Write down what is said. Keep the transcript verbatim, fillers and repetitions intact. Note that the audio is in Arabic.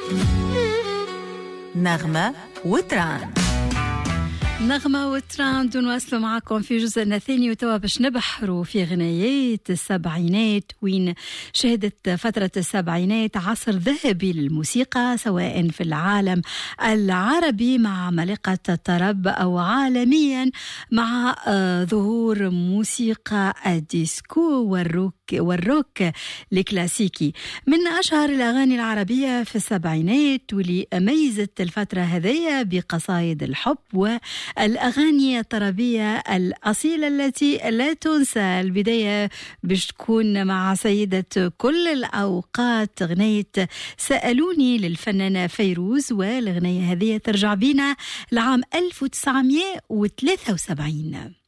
نغمة وتران. نغمة وتراند نواصلوا معكم في جزءنا الثاني، وتوا باش نبحروا في غنايات السبعينات، وين شهدت فترة السبعينات عصر ذهبي للموسيقى سواء في العالم العربي مع ملقة الطرب أو عالميا مع آه ظهور موسيقى الديسكو والروك والروك الكلاسيكي. من أشهر الأغاني العربية في السبعينات واللي ميزت الفترة هذية بقصائد الحب والأغاني الطربية الأصيلة التي لا تنسى. البداية باش تكون مع سيدة كل الأوقات غنية سألوني للفنانة فيروز، والغنية هذه ترجع بينا لعام ألف وتسعمائة وثلاثة وسبعين.